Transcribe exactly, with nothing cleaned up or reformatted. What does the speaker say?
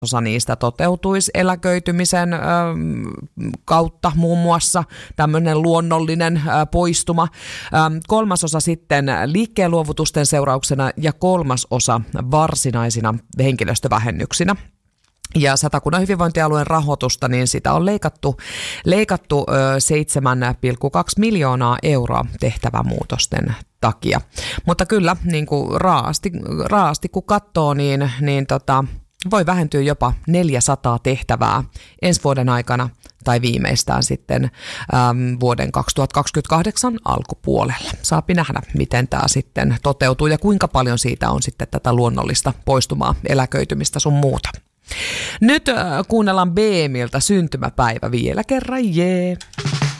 osa niistä toteutuisi eläköitymisen ö, kautta, muun muassa tämmöinen luonnollinen ö, poistuma. Ö, kolmasosa sitten liikkeen luovutusten seurauksena ja kolmasosa varsinaisina henkilöstövähennyksinä. Ja Satakunnan hyvinvointialueen rahoitusta, niin sitä on leikattu, leikattu ö, seitsemän pilkku kaksi miljoonaa euroa tehtävämuutosten takia. Mutta kyllä, niin kuin raasti, raasti kun katsoo, niin, niin tota, voi vähentyä jopa neljäsataa tehtävää ensi vuoden aikana tai viimeistään sitten äm, vuoden kaksituhattakaksikymmentäkahdeksan alkupuolella. Saapi nähdä, miten tämä sitten toteutuu ja kuinka paljon siitä on sitten tätä luonnollista poistumaa, eläköitymistä sun muuta. Nyt äh, kuunnellaan B M:ltä syntymäpäivä vielä kerran, jee.